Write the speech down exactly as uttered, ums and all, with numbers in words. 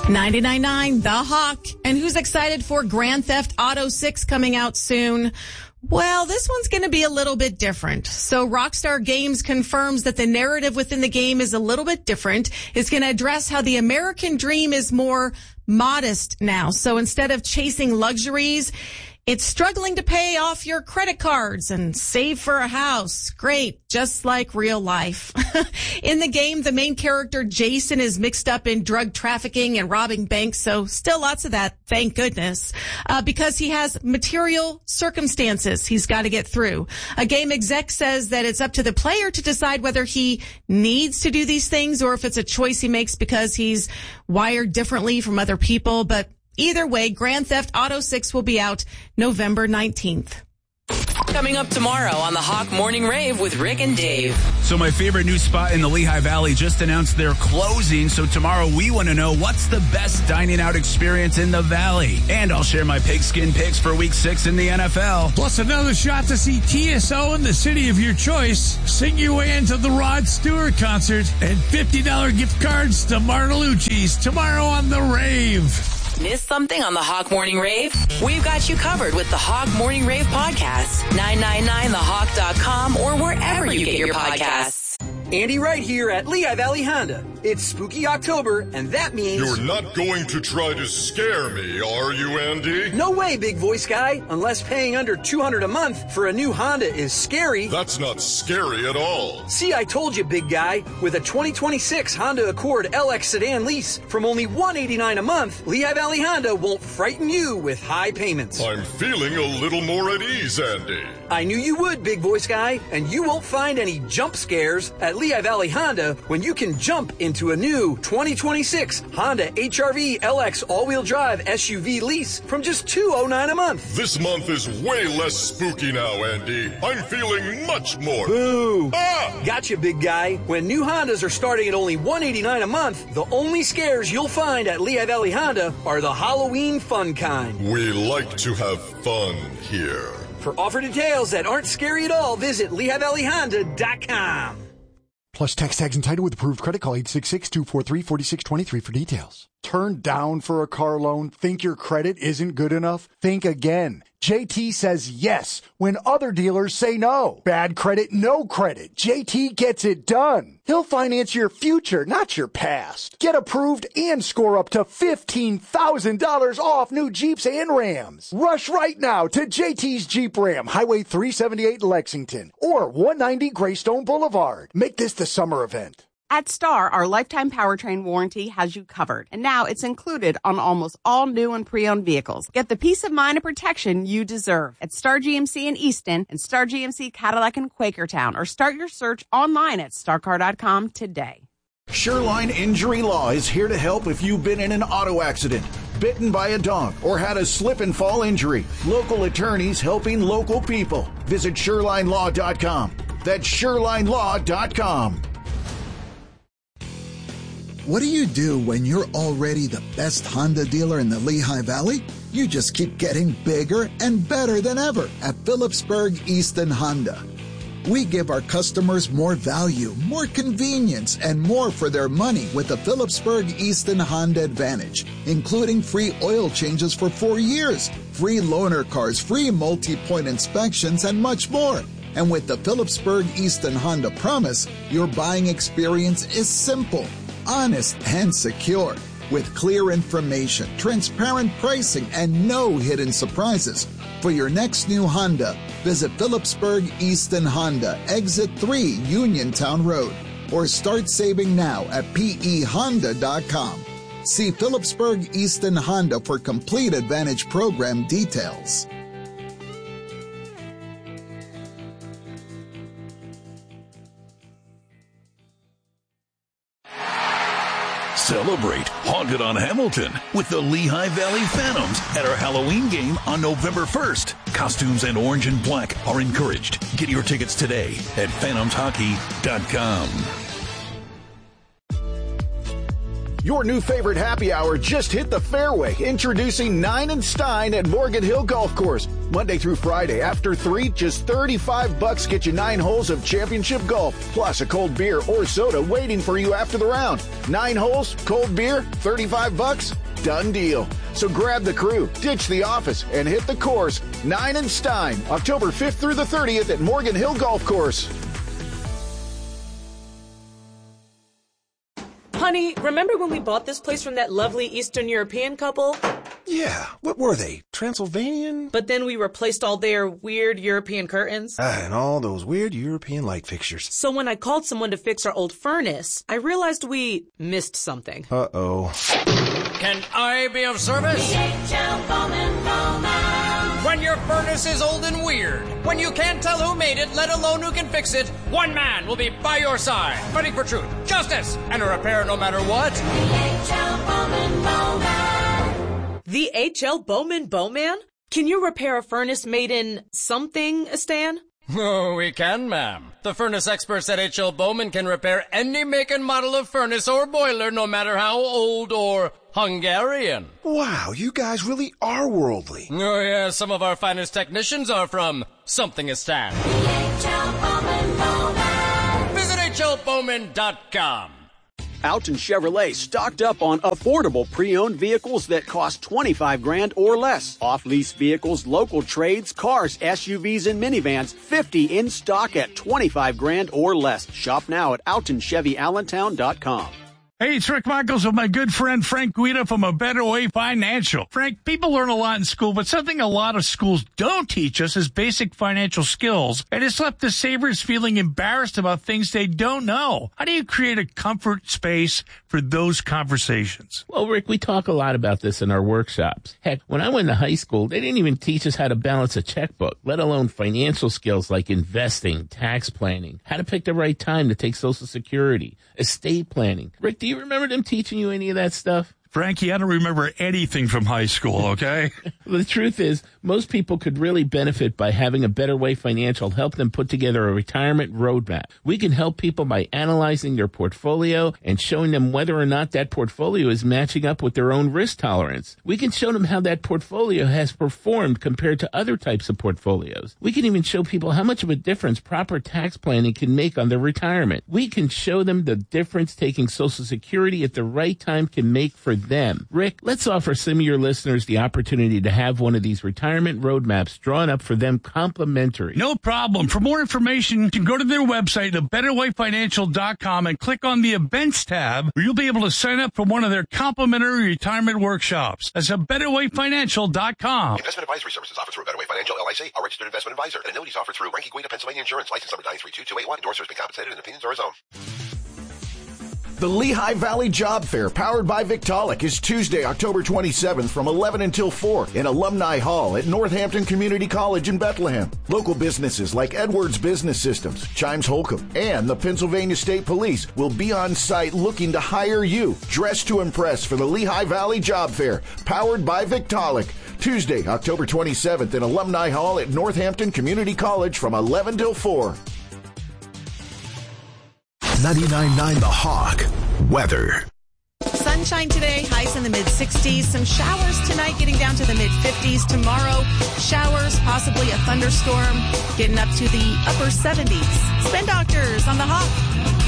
ninety-nine point nine The Hawk. And who's excited for Grand Theft Auto six coming out soon? Well, this one's going to be a little bit different. So Rockstar Games confirms that the narrative within the game is a little bit different. It's going to address how the American dream is more modest now. So instead of chasing luxuries, it's struggling to pay off your credit cards and save for a house. Great, just like real life. In the game, the main character, Jason, is mixed up in drug trafficking and robbing banks, so still lots of that, thank goodness, uh, because he has material circumstances he's got to get through. A game exec says that it's up to the player to decide whether he needs to do these things or if it's a choice he makes because he's wired differently from other people, but either way, Grand Theft Auto six will be out November nineteenth. Coming up tomorrow on the Hawk Morning Rave with Rick and Dave. So my favorite new spot in the Lehigh Valley just announced they're closing. So tomorrow we want to know what's the best dining out experience in the Valley. And I'll share my pigskin picks for week six in the N F L. Plus another shot to see T S O in the city of your choice. Sing your way into the Rod Stewart concert and fifty dollars gift cards to Martelucci's tomorrow on the Rave. Miss something on the Hawk Morning Rave? We've got you covered with the Hawk Morning Rave podcast. nine nine nine the hawk dot com or wherever you get your podcasts. Andy Wright here at Lehigh Valley Honda. It's spooky October, and that means... You're not going to try to scare me, are you, Andy? No way, big voice guy. Unless paying under two hundred dollars a month for a new Honda is scary. That's not scary at all. See, I told you, big guy. With a twenty twenty-six Honda Accord L X sedan lease from only one hundred eighty-nine dollars a month, Lehigh Valley Honda won't frighten you with high payments. I'm feeling a little more at ease, Andy. I knew you would, big voice guy, and you won't find any jump scares at Lehigh Valley Honda when you can jump into a new twenty twenty-six Honda H R V L X all-wheel drive S U V lease from just two hundred nine dollars a month. This month is way less spooky now, Andy. I'm feeling much more. Boo! Ah! Gotcha, big guy. When new Hondas are starting at only one hundred eighty-nine dollars a month, the only scares you'll find at Lehigh Valley Honda are the Halloween fun kind. We like to have fun here. For offer details that aren't scary at all, visit Lehigh Valley Honda dot com. Plus tax tags and title with approved credit. Call eight six six, two four three, four six two three for details. Turned down for a car loan? Think your credit isn't good enough? Think again. J T says yes when other dealers say no. Bad credit, no credit. J T gets it done. He'll finance your future, not your past. Get approved and score up to fifteen thousand dollars off new Jeeps and Rams. Rush right now to J T's Jeep Ram, Highway three seventy-eight Lexington, or one ninety Greystone Boulevard. Make this the summer event. At Star, our lifetime powertrain warranty has you covered, and now it's included on almost all new and pre-owned vehicles. Get the peace of mind and protection you deserve at Star G M C in Easton and Star G M C Cadillac in Quakertown, or start your search online at star car dot com today. Shoreline Injury Law is here to help if you've been in an auto accident, bitten by a dog, or had a slip and fall injury. Local attorneys helping local people. Visit shoreline law dot com. That's shoreline law dot com. What do you do when you're already the best Honda dealer in the Lehigh Valley? You just keep getting bigger and better than ever at Phillipsburg Easton Honda. We give our customers more value, more convenience, and more for their money with the Phillipsburg Easton Honda Advantage, including free oil changes for four years, free loaner cars, free multi-point inspections, and much more. And with the Phillipsburg Easton Honda Promise, your buying experience is simple, honest, and secure. With clear information, transparent pricing, and no hidden surprises. For your next new Honda, visit Phillipsburg Easton Honda, Exit three, Uniontown Road, or start saving now at P E honda dot com. See Phillipsburg Easton Honda for complete Advantage program details. Celebrate Haunted on Hamilton with the Lehigh Valley Phantoms at our Halloween game on November first. Costumes and orange and black are encouraged. Get your tickets today at phantoms hockey dot com. Your new favorite happy hour just hit the fairway. Introducing Nine and Stein at Morgan Hill Golf Course. Monday through Friday, after three, just thirty-five bucks get you nine holes of championship golf, plus a cold beer or soda waiting for you after the round. Nine holes, cold beer, thirty-five bucks. Done deal. So grab the crew, ditch the office, and hit the course. Nine and Stein, October fifth through the thirtieth at Morgan Hill Golf Course. Honey, remember when we bought this place from that lovely Eastern European couple? Yeah, what were they? Transylvanian? But then we replaced all their weird European curtains. Ah, and all those weird European light fixtures. So when I called someone to fix our old furnace, I realized we missed something. Uh-oh. Can I be of service? D H L Bowman Bowman. When your furnace is old and weird, when you can't tell who made it, let alone who can fix it, one man will be by your side, fighting for truth, justice, and a repair no matter what. D H L Bowman Bowman. The H L Bowman Bowman? Can you repair a furnace made in something, Stan? Oh, we can, ma'am. The furnace experts at H L Bowman can repair any make and model of furnace or boiler, no matter how old or Hungarian. Wow, you guys really are worldly. Oh, yeah, some of our finest technicians are from Something-istan. H L Bowman Bowman. Visit H L Bowman dot com. Alton Chevrolet stocked up on affordable pre-owned vehicles that cost twenty-five grand or less. Off-lease vehicles, local trades, cars, S U Vs, and minivans, fifty in stock at twenty-five grand or less. Shop now at Alton Chevy Allentown dot com. Hey, it's Rick Michaels with my good friend Frank Guida from A Better Way Financial. Frank, people learn a lot in school, but something a lot of schools don't teach us is basic financial skills. And it's left the savers feeling embarrassed about things they don't know. How do you create a comfort space for those conversations? Well, Rick, we talk a lot about this in our workshops. Heck, when I went to high school, they didn't even teach us how to balance a checkbook, let alone financial skills like investing, tax planning, how to pick the right time to take Social Security, estate planning. Rick, do you remember them teaching you any of that stuff? Frankie, I don't remember anything from high school, okay? Well, the truth is, most people could really benefit by having A Better Way Financial help them put together a retirement roadmap. We can help people by analyzing their portfolio and showing them whether or not that portfolio is matching up with their own risk tolerance. We can show them how that portfolio has performed compared to other types of portfolios. We can even show people how much of a difference proper tax planning can make on their retirement. We can show them the difference taking Social Security at the right time can make for them. Rick, let's offer some of your listeners the opportunity to have one of these retirement roadmaps drawn up for them complimentary. No problem. For more information, you can go to their website, A Better Way Financial dot com, and click on the events tab, where you'll be able to sign up for one of their complimentary retirement workshops. That's A Better Way Financial dot com. Investment advisory services offered through A Better Way Financial, L I C, a registered investment advisor. And annuities offered through Ranky Guida, Pennsylvania Insurance, license number nine three two two eight one. Endorsers may compensated and opinions are his own. The Lehigh Valley Job Fair, powered by Victaulic, is Tuesday, October twenty-seventh from eleven until four in Alumni Hall at Northampton Community College in Bethlehem. Local businesses like Edwards Business Systems, Chimes Holcomb, and the Pennsylvania State Police will be on site looking to hire you. Dress to impress for the Lehigh Valley Job Fair, powered by Victaulic. Tuesday, October twenty-seventh in Alumni Hall at Northampton Community College from eleven till four. ninety-nine point nine The Hawk. Weather. Sunshine today, highs in the mid sixties. Some showers tonight, getting down to the mid fifties. Tomorrow, showers, possibly a thunderstorm, getting up to the upper seventies. Spin Doctors on The Hawk.